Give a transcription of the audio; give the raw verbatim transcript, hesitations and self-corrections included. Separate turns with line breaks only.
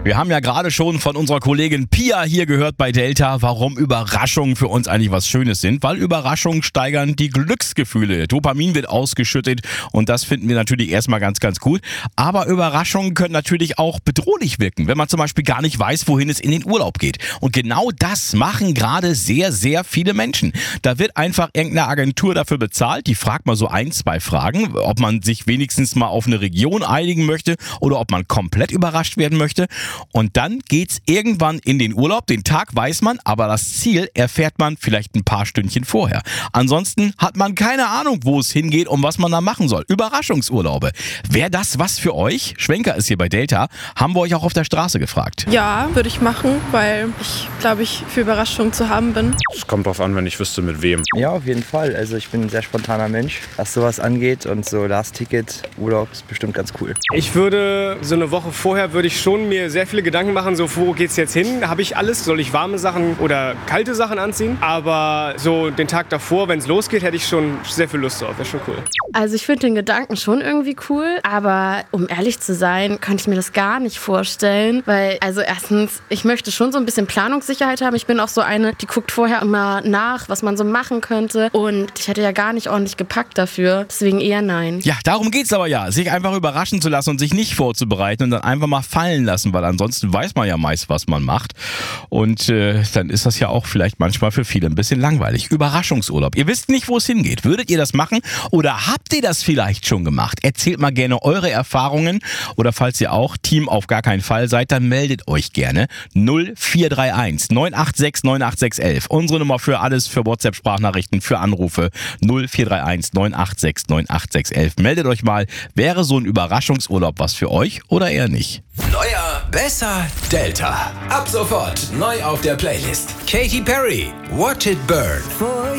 Wir haben ja gerade schon von unserer Kollegin Pia hier gehört bei Delta, warum Überraschungen für uns eigentlich was Schönes sind, weil Überraschungen steigern die Glücksgefühle. Dopamin wird ausgeschüttet und das finden wir natürlich erstmal ganz, ganz cool. Aber Überraschungen können natürlich auch bedrohlich wirken, wenn man zum Beispiel gar nicht weiß, wohin es in den Urlaub geht. Und genau das machen gerade sehr, sehr viele Menschen. Da wird einfach irgendeine Agentur dafür bezahlt, die fragt mal so ein, zwei Fragen, ob man sich wenigstens mal auf eine Region einigen möchte oder ob man komplett überrascht werden möchte. Und dann geht's irgendwann in den Urlaub. Den Tag weiß man, aber das Ziel erfährt man vielleicht ein paar Stündchen vorher. Ansonsten hat man keine Ahnung, wo es hingeht und was man da machen soll. Überraschungsurlaube. Wäre das was für euch? Schwenker ist hier bei Delta. Haben wir euch auch auf der Straße gefragt.
Ja, würde ich machen, weil ich, glaube ich, für Überraschungen zu haben bin.
Es kommt drauf an, wenn ich wüsste, mit wem.
Ja, auf jeden Fall. Also ich bin ein sehr spontaner Mensch, was sowas angeht. Und so Last-Ticket, Urlaub ist bestimmt ganz cool.
Ich würde so eine Woche vorher würde ich schon mir sehr viele Gedanken machen, so wo geht's jetzt hin? Habe ich alles? Soll ich warme Sachen oder kalte Sachen anziehen? Aber so den Tag davor, wenn es losgeht, hätte ich schon sehr viel Lust drauf. Wäre schon cool.
Also ich finde den Gedanken schon irgendwie cool, aber um ehrlich zu sein, könnte ich mir das gar nicht vorstellen, weil also erstens, ich möchte schon so ein bisschen Planungssicherheit haben. Ich bin auch so eine, die guckt vorher immer nach, was man so machen könnte und ich hätte ja gar nicht ordentlich gepackt dafür, deswegen eher nein.
Ja, darum geht's aber ja, sich einfach überraschen zu lassen und sich nicht vorzubereiten und dann einfach mal fallen lassen, weil ansonsten weiß man ja meist, was man macht und äh, dann ist das ja auch vielleicht manchmal für viele ein bisschen langweilig. Überraschungsurlaub. Ihr wisst nicht, wo es hingeht. Würdet ihr das machen oder habt ihr das vielleicht schon gemacht? Erzählt mal gerne eure Erfahrungen oder falls ihr auch Team auf gar keinen Fall seid, dann meldet euch gerne null vier drei eins neun acht sechs neun acht sechs eins. Unsere Nummer für alles, für WhatsApp-Sprachnachrichten, für Anrufe null vier drei eins neun acht sechs neun acht sechs eins. Meldet euch mal, wäre so ein Überraschungsurlaub was für euch oder eher nicht?
Neuer, besser, Delta. Ab sofort neu auf der Playlist. Katy Perry, Watch It Burn.